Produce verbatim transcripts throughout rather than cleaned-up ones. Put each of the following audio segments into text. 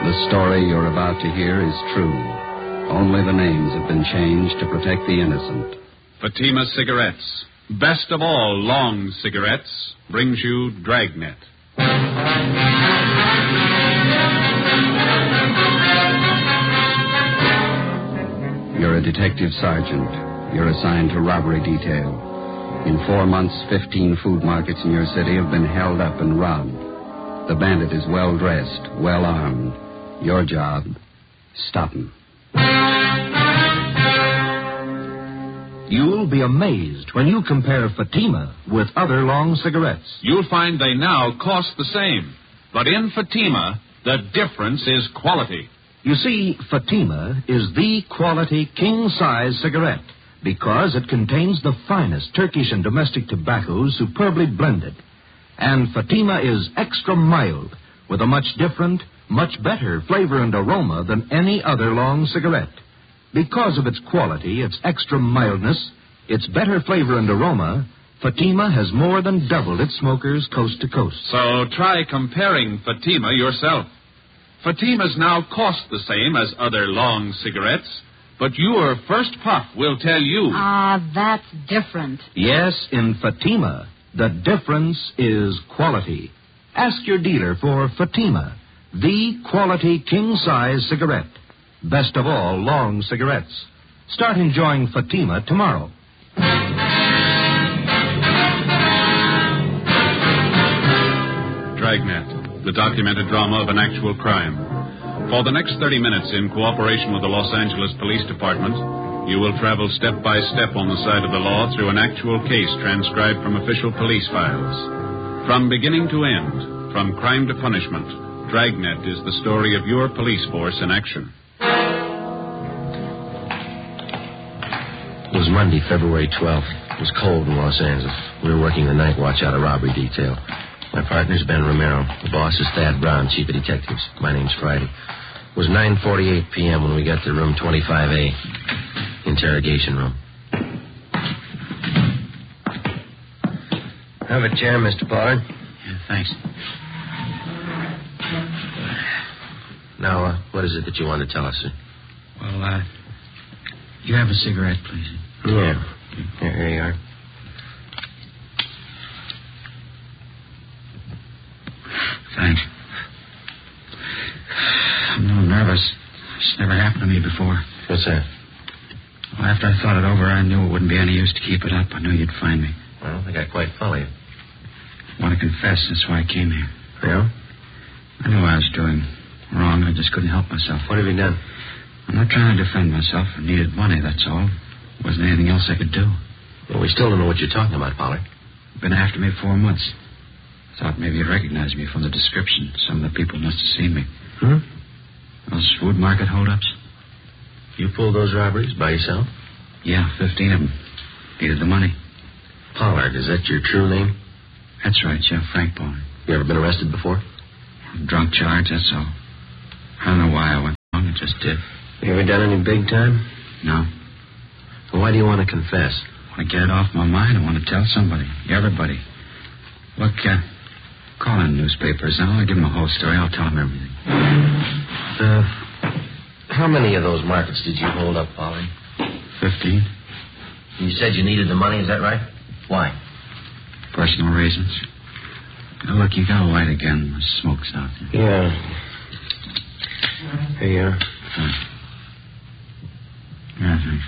The story you're about to hear is true. Only the names have been changed to protect the innocent. Fatima Cigarettes, best of all long cigarettes, brings you Dragnet. You're a detective sergeant. You're assigned to robbery detail. In four months, fifteen food markets in your city have been held up and robbed. The bandit is well-dressed, well-armed. Your job, stop him. You'll be amazed when you compare Fatima with other long cigarettes. You'll find they now cost the same. But in Fatima, the difference is quality. You see, Fatima is the quality king-size cigarette because it contains the finest Turkish and domestic tobaccos superbly blended. And Fatima is extra mild with a much different, much better flavor and aroma than any other long cigarette. Because of its quality, its extra mildness, its better flavor and aroma, Fatima has more than doubled its smokers coast to coast. So try comparing Fatima yourself. Fatimas now cost the same as other long cigarettes, but your first puff will tell you. Ah, that's different. Yes, in Fatima, the difference is quality. Ask your dealer for Fatima, the quality king-size cigarette. Best of all long cigarettes. Start enjoying Fatima tomorrow. Dragnet, the documented drama of an actual crime. For the next thirty minutes, in cooperation with the Los Angeles Police Department, you will travel step by step on the side of the law through an actual case transcribed from official police files. From beginning to end, from crime to punishment, Dragnet is the story of your police force in action. It was Monday, February twelfth. It was cold in Los Angeles. We were working the night watch out of robbery detail. My partner's Ben Romero. The boss is Thad Brown, chief of detectives. My name's Friday. It was nine forty-eight p.m. when we got to room twenty-five A, interrogation room. Have a chair, Mister Pollard. Yeah, thanks. Now, uh, what is it that you want to tell us, sir? Well, uh, you have a cigarette, please? Yeah. Here, here you are. Thanks. I'm a little nervous. It's never happened to me before. What's that? Well, after I thought it over, I knew it wouldn't be any use to keep it up. I knew you'd find me. I don't think I quite follow you. I want to confess. That's why I came here. Yeah? I knew I was doing wrong. I just couldn't help myself. What have you done? I'm not trying to defend myself. I needed money, that's all. There wasn't anything else I could do. Well, we still don't know what you're talking about, Pollard. Been after me four months. Thought maybe you'd recognize me from the description. Some of the people must have seen me. Hmm? Those food market holdups? You pulled those robberies by yourself? Yeah, fifteen of them. Needed the money. Pollard, is that your true name? That's right, yeah, Frank Pollard. You ever been arrested before? Drunk charge, that's all. I don't know why I went wrong. It just did. You ever done any big time? No. Well, why do you want to confess? I want to get it off my mind. I want to tell somebody. Everybody. Look, uh, call in newspapers. I'll give them the whole story. I'll tell them everything. Uh, how many of those markets did you hold up, Pollard? Fifteen. You said you needed the money, is that right? Why? Personal reasons. Now, look, you got a light again. The smoke's out there. Yeah. Here you are. Uh, yeah, thanks.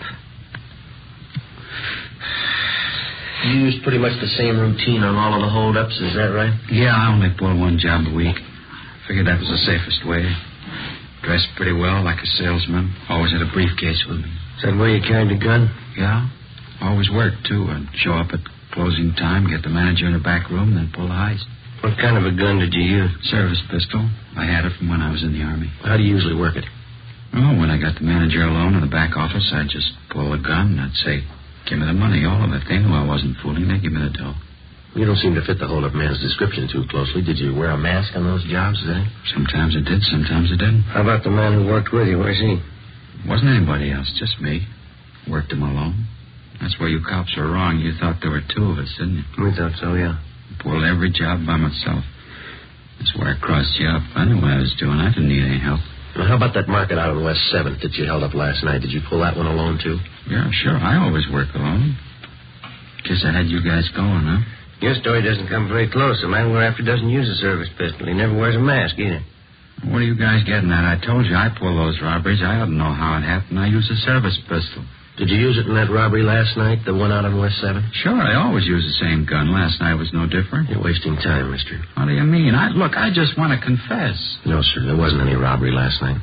You used pretty much the same routine on all of the holdups, is that right? Yeah, I only pull one job a week. Figured that was the safest way. Dressed pretty well, like a salesman. Always had a briefcase with me. Is that where you carried the gun? Yeah. Always worked, too. I'd show up at closing time, get the manager in the back room, then pull the heist. What kind of a gun did you use? Service pistol. I had it from when I was in the Army. How do you usually work it? Oh, when I got the manager alone in the back office, I'd just pull a gun and I'd say, give me the money, all of it. They knew I wasn't fooling. They'd give me the dough. You don't seem to fit the hold-up man's description too closely. Did you wear a mask on those jobs, did you? Sometimes I did, sometimes I didn't. How about the man who worked with you? Where's he? Wasn't anybody else, just me. Worked him alone. That's where you cops were wrong. You thought there were two of us, didn't you? We thought so, yeah. Pulled every job by myself. That's where I crossed you up. I knew what I was doing. I didn't need any help. Now, how about that market out on West seventh that you held up last night? Did you pull that one alone, too? Yeah, sure. I always work alone. Guess I had you guys going, huh? Your story doesn't come very close. A man we're after doesn't use a service pistol. He never wears a mask, either. What are you guys getting at? I told you I pull those robberies. I ought to know how it happened. I use a service pistol. Did you use it in that robbery last night, the one out on West seventh? Sure, I always use the same gun. Last night was no different. You're wasting time, mister. What do you mean? I Look, I just want to confess. No, sir, there wasn't any robbery last night.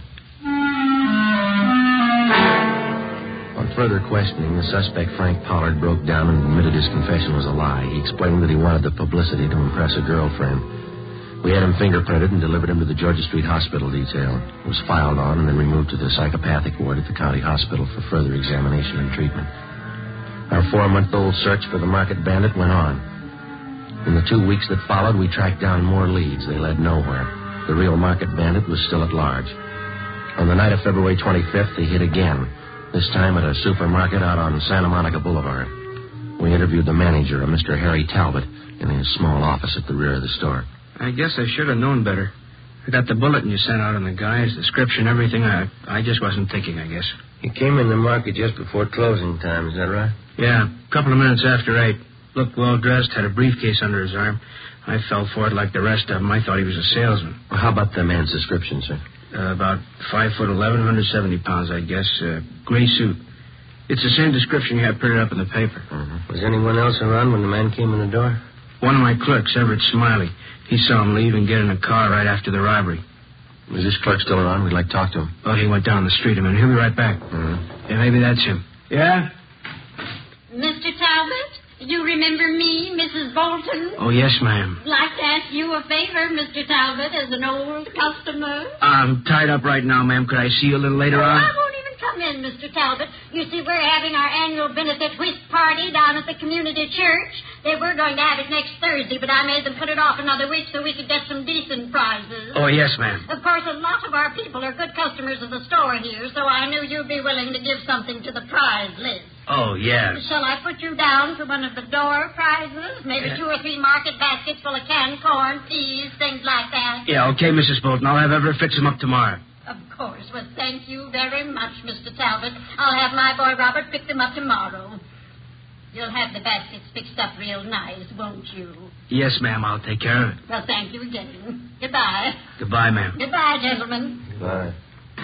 On further questioning, the suspect, Frank Pollard, broke down and admitted his confession was a lie. He explained that he wanted the publicity to impress a girlfriend. We had him fingerprinted and delivered him to the Georgia Street Hospital detail. It was filed on and then removed to the psychopathic ward at the county hospital for further examination and treatment. Our four-month-old search for the market bandit went on. In the two weeks that followed, we tracked down more leads. They led nowhere. The real market bandit was still at large. On the night of February twenty-fifth, he hit again, this time at a supermarket out on Santa Monica Boulevard. We interviewed the manager, a Mister Harry Talbot, in his small office at the rear of the store. I guess I should have known better. I got the bulletin you sent out on the guy, his description, everything. I I just wasn't thinking, I guess. He came in the market just before closing time, is that right? Yeah, a couple of minutes after eight. Looked well-dressed, had a briefcase under his arm. I fell for it like the rest of them. I thought he was a salesman. Well, how about the man's description, sir? Uh, about five foot eleven, one hundred seventy pounds, I guess. Uh, gray suit. It's the same description you had printed up in the paper. Mm-hmm. Was anyone else around when the man came in the door? One of my clerks, Everett Smiley. He saw him leave and get in a car right after the robbery. Is this clerk still around? We'd like to talk to him. Oh, he went down the street a minute. He'll be right back. Mm-hmm. Yeah, maybe that's him. Yeah? Mister Talbot, you remember me, Missus Bolton? Oh, yes, ma'am. Like to ask you a favor, Mister Talbot, as an old customer. I'm tied up right now, ma'am. Could I see you a little later oh, on? I won't even come in, Mister Talbot. You see, we're having our annual benefit whist party down at the community church. They were going to have it next Thursday, but I made them put it off another week so we could get some decent prizes. Oh, yes, ma'am. Of course, a lot of our people are good customers of the store here, so I knew you'd be willing to give something to the prize list. Oh, yes. Shall I put you down for one of the door prizes? Maybe Yeah. two or three market baskets full of canned corn, peas, things like that? Yeah, okay, Missus Bolton. I'll have Everett fix them up tomorrow. Of course. Well, thank you very much, Mister Talbot. I'll have my boy Robert pick them up tomorrow. You'll have the baskets fixed up real nice, won't you? Yes, ma'am. I'll take care of it. Well, thank you again. Goodbye. Goodbye, ma'am. Goodbye, gentlemen. Goodbye.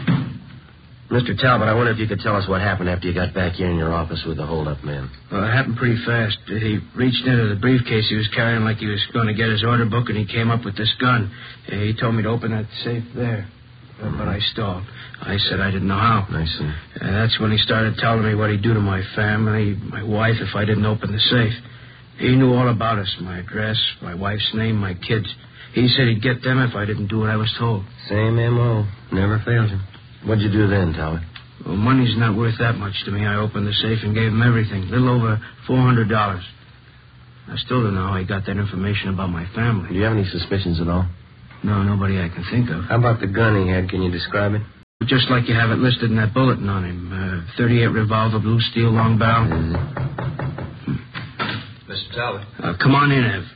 Mister Talbot, I wonder if you could tell us what happened after you got back here in your office with the hold-up man. Well, it happened pretty fast. He reached into the briefcase he was carrying like he was going to get his order book, and he came up with this gun. Uh, He told me to open that safe there. Uh, but I stalled. I said I didn't know how. I see. Uh, that's when he started telling me what he'd do to my family, my wife, if I didn't open the safe. He knew all about us, my address, my wife's name, my kids. He said he'd get them if I didn't do what I was told. Same M O Never fails him. What'd you do then, Talbot? Well, money's not worth that much to me. I opened the safe and gave him everything, a little over four hundred dollars. I still don't know how he got that information about my family. Do you have any suspicions at all? No, nobody I can think of. How about the gun he had? Can you describe it? Just like you have it listed in that bulletin on him. Uh, thirty-eight revolver, blue steel, long barrel. Mm-hmm. Mister Talbot. Uh, come on in, Ev.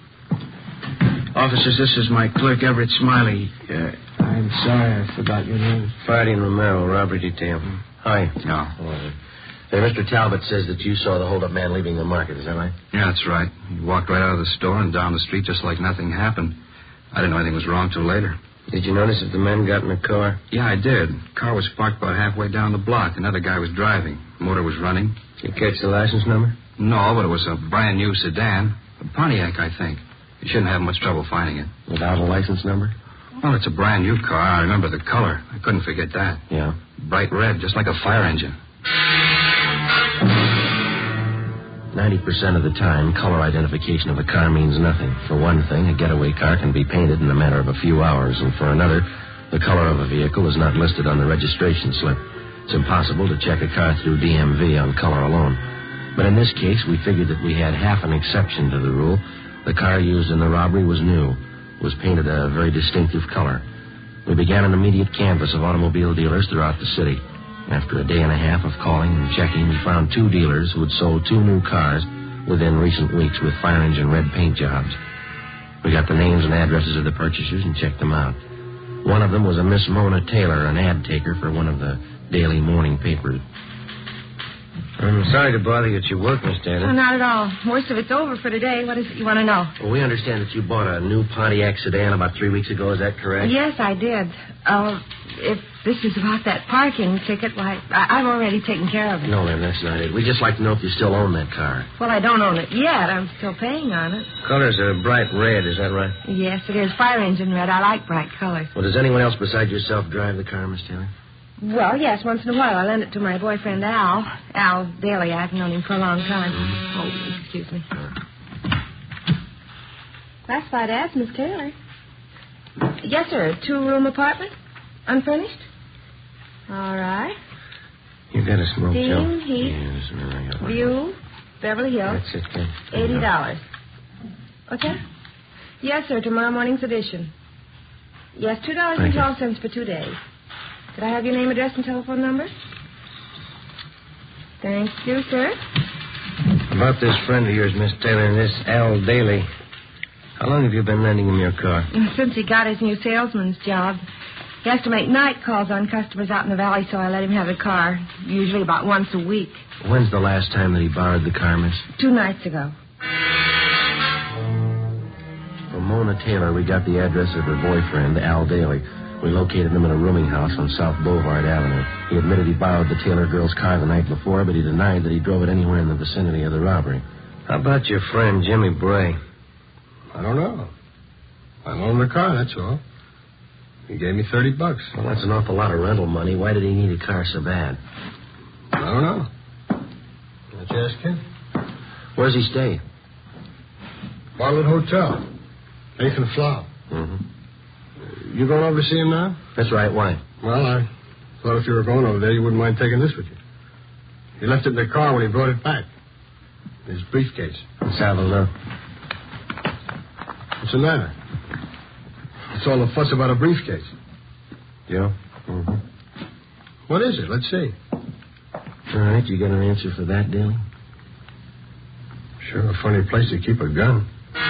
Officers, this is my clerk, Everett Smiley. Uh, I'm sorry I forgot your name. Friday and Romero, robbery detail. Hi. No. Oh, hey, Mister Talbot says that you saw the hold-up man leaving the market. Is that right? Yeah, that's right. He walked right out of the store and down the street just like nothing happened. I didn't know anything was wrong till later. Did you notice if the men got in the car? Yeah, I did. Car was parked about halfway down the block. Another guy was driving. Motor was running. Did you catch the license number? No, but it was a brand new sedan. A Pontiac, I think. You shouldn't have much trouble finding it. Without a license number? Well, it's a brand new car. I remember the color. I couldn't forget that. Yeah. Bright red, just like a fire engine. Ninety percent of the time, color identification of a car means nothing. For one thing, a getaway car can be painted in a matter of a few hours, and for another, the color of a vehicle is not listed on the registration slip. It's impossible to check a car through D M V on color alone. But in this case, we figured that we had half an exception to the rule. The car used in the robbery was new, was painted a very distinctive color. We began an immediate canvass of automobile dealers throughout the city. After a day and a half of calling and checking, we found two dealers who had sold two new cars within recent weeks with fire engine red paint jobs. We got the names and addresses of the purchasers and checked them out. One of them was a Miss Mona Taylor, an ad taker for one of the daily morning papers. I'm sorry to bother you at your work, Miss Taylor. Oh, not at all. Most of it's over for today. What is it you want to know? Well, we understand that you bought a new Pontiac sedan about three weeks ago. Is that correct? Yes, I did. Uh, if this is about that parking ticket, why, I- I've already taken care of it. No, ma'am, that's not it. We'd just like to know if you still own that car. Well, I don't own it yet. I'm still paying on it. Color's a bright red, is that right? Yes, it is. Fire engine red. I like bright colors. Well, does anyone else besides yourself drive the car, Miss Taylor? Well, yes, once in a while. I lend it to my boyfriend, Al. Al Daly. I've known him for a long time. Oh, excuse me. Classified ads, Miss Taylor. Yes, sir. Two-room apartment? Unfurnished? All right. You got a smoke, Steam, Joe? heat, Yes, all right. View, Beverly Hills. That's it, then. Eighty dollars. What's that? Yes, sir. Tomorrow morning's edition. Yes, two dollars and Thank you. twelve cents for two days. Could I have your name, address, and telephone number? Thank you, sir. About this friend of yours, Miss Taylor, this Al Daly. How long have you been lending him your car? Since he got his new salesman's job. He has to make night calls on customers out in the valley, so I let him have the car, usually about once a week. When's the last time that he borrowed the car, miss? Two nights ago. From Mona Taylor, we got the address of her boyfriend, Al Daly. We located him in a rooming house on South Boulevard Avenue. He admitted he borrowed the Taylor girl's car the night before, but he denied that he drove it anywhere in the vicinity of the robbery. How about your friend, Jimmy Bray? I don't know. I loaned him the car, that's all. He gave me thirty bucks. Well, that's an awful lot of rental money. Why did he need a car so bad? I don't know. Let's ask him. Where's he stay? Bartlett Hotel. Nathan Flower. Mm-hmm. You going over to see him now? That's right. Why? Well, I thought if you were going over there, you wouldn't mind taking this with you. He left it in the car when he brought it back. His briefcase. Let's have a look. What's the matter? What's all the fuss about a briefcase? Joe? Mm-hmm. What is it? Let's see. All right, you got an answer for that, Daly? Sure, a funny place to keep a gun.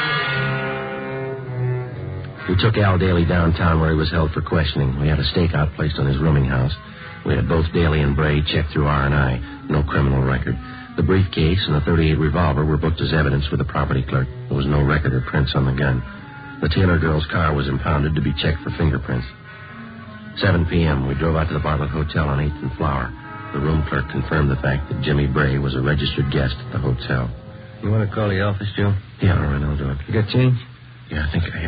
We took Al Daly downtown where he was held for questioning. We had a stakeout placed on his rooming house. We had both Daly and Bray checked through R and I. No criminal record. The briefcase and the thirty-eight revolver were booked as evidence with the property clerk. There was no record or prints on the gun. The Taylor girl's car was impounded to be checked for fingerprints. seven p.m., we drove out to the Bartlett Hotel on eighth and Flower. The room clerk confirmed the fact that Jimmy Bray was a registered guest at the hotel. You want to call the office, Joe? Yeah, all right, I'll do it. You got change? Yeah, I think I